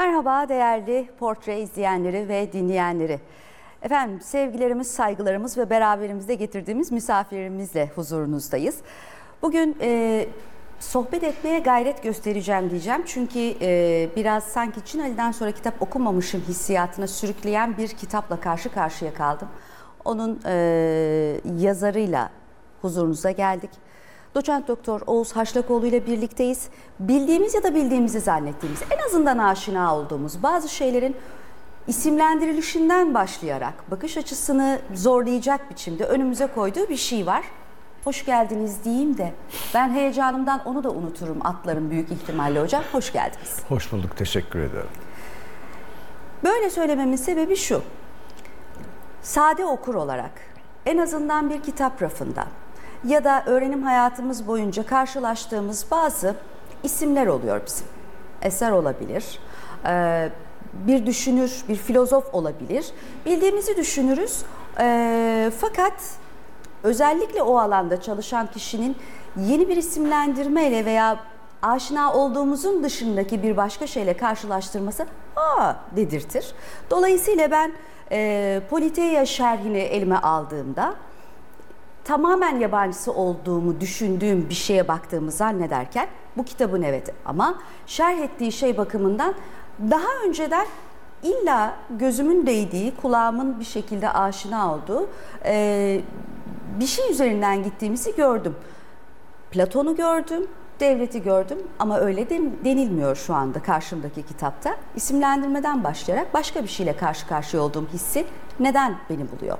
Merhaba değerli Portre izleyenleri ve dinleyenleri. Efendim sevgilerimiz, saygılarımız ve beraberimizde getirdiğimiz misafirlerimizle huzurunuzdayız. Bugün sohbet etmeye gayret göstereceğim diyeceğim. Çünkü biraz sanki Cin Ali'den sonra kitap okumamışım hissiyatına sürükleyen bir kitapla karşı karşıya kaldım. Onun yazarıyla huzurunuza geldik. Doçent Doktor Oğuz Haşlakoğlu ile birlikteyiz. Bildiğimiz ya da bildiğimizi zannettiğimiz, en azından aşina olduğumuz bazı şeylerin isimlendirilişinden başlayarak bakış açısını zorlayacak biçimde önümüze koyduğu bir şey var. Hoş geldiniz diyeyim de ben heyecanımdan onu da unuturum atların büyük ihtimalle hocam. Hoş geldiniz. Hoş bulduk, teşekkür ederim. Böyle söylememin sebebi şu. Sade okur olarak en azından bir kitap rafında ya da öğrenim hayatımız boyunca karşılaştığımız bazı isimler oluyor bizim. Eser olabilir, bir düşünür, bir filozof olabilir. Bildiğimizi düşünürüz fakat özellikle o alanda çalışan kişinin yeni bir isimlendirmeyle veya aşina olduğumuzun dışındaki bir başka şeyle karşılaştırması dedirtir. Dolayısıyla ben Politeia şerhini elime aldığımda tamamen yabancısı olduğumu düşündüğüm bir şeye baktığımı zannederken bu kitabın evet ama şerh ettiği şey bakımından daha önceden illa gözümün değdiği, kulağımın bir şekilde aşina olduğu bir şey üzerinden gittiğimizi gördüm. Platon'u gördüm, devleti gördüm ama öyle denilmiyor şu anda karşımdaki kitapta. İsimlendirmeden başlayarak başka bir şeyle karşı karşıya olduğum hissi neden beni buluyor?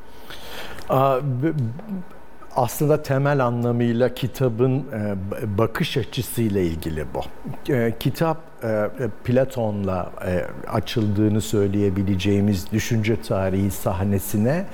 Aslında temel anlamıyla kitabın bakış açısıyla ilgili bu. Kitap Platon'la açıldığını söyleyebileceğimiz düşünce tarihi sahnesine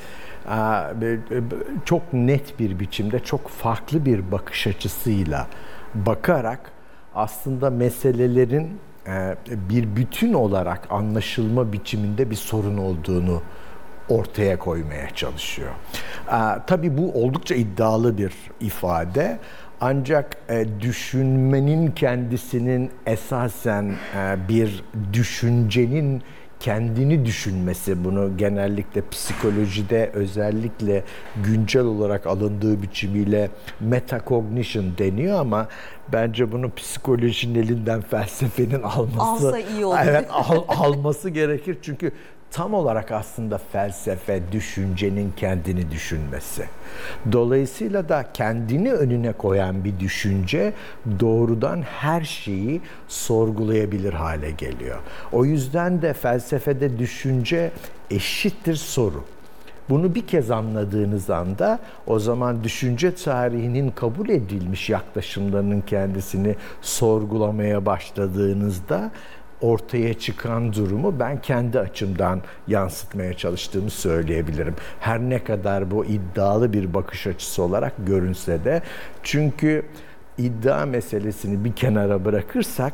çok net bir biçimde, çok farklı bir bakış açısıyla bakarak aslında meselelerin bir bütün olarak anlaşılma biçiminde bir sorun olduğunu ortaya koymaya çalışıyor. Tabii bu oldukça iddialı bir ifade. Ancak düşünmenin kendisinin esasen bir düşüncenin kendini düşünmesi, bunu genellikle psikolojide özellikle güncel olarak alındığı biçimiyle metacognition deniyor ama bence bunu psikolojinin elinden felsefenin alsa iyi olur. Evet, alması gerekir çünkü tam olarak aslında felsefe düşüncenin kendini düşünmesi. Dolayısıyla da kendini önüne koyan bir düşünce doğrudan her şeyi sorgulayabilir hale geliyor. O yüzden de felsefede düşünce eşittir soru. Bunu bir kez anladığınız anda o zaman düşünce tarihinin kabul edilmiş yaklaşımlarının kendisini sorgulamaya başladığınızda ortaya çıkan durumu ben kendi açımdan yansıtmaya çalıştığımı söyleyebilirim. Her ne kadar bu iddialı bir bakış açısı olarak görünse de. Çünkü iddia meselesini bir kenara bırakırsak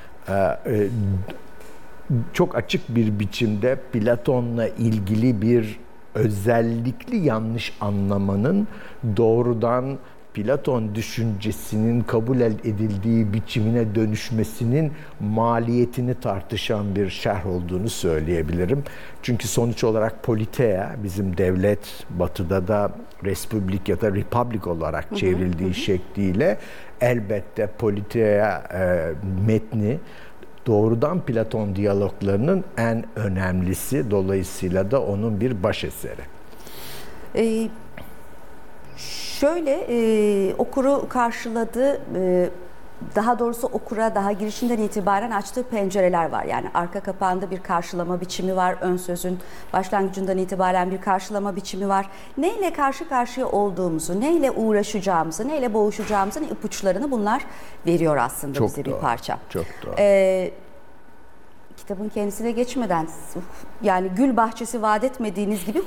çok açık bir biçimde Platon'la ilgili bir özellikli yanlış anlamanın doğrudan Platon düşüncesinin kabul edildiği biçimine dönüşmesinin maliyetini tartışan bir şerh olduğunu söyleyebilirim. Çünkü sonuç olarak Politeia, bizim devlet, batıda da Respublik ya da Republic olarak çevrildiği şekliyle elbette Politeia metni doğrudan Platon diyaloglarının en önemlisi, dolayısıyla da onun bir başeseri. Okuru karşıladı, daha doğrusu okura daha girişinden itibaren açtığı pencereler var. Yani arka kapağında bir karşılama biçimi var, ön sözün başlangıcından itibaren bir karşılama biçimi var. Neyle karşı karşıya olduğumuzu, neyle uğraşacağımızı, neyle boğuşacağımızın ipuçlarını bunlar veriyor aslında çok bize doğru, bir parça. Çok doğru. Kitabın kendisine geçmeden yani gül bahçesi vaat etmediğiniz gibi